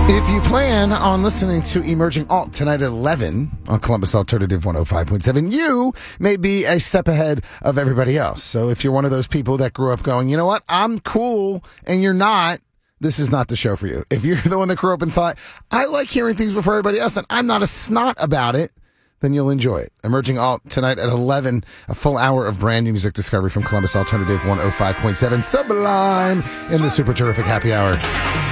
If you plan on listening to Emerging Alt tonight at 11 on Columbus Alternative 105.7, you may be a step ahead of everybody else. So if you're one of those people that grew up going, you know what, I'm cool, and you're not, this is not the show for you. If you're the one that grew up and thought, I like hearing things before everybody else, and I'm not a snot about it, then you'll enjoy it. Emerging Alt tonight at 11, a full hour of brand new music discovery from Columbus Alternative 105.7, Sublime in the super terrific happy hour.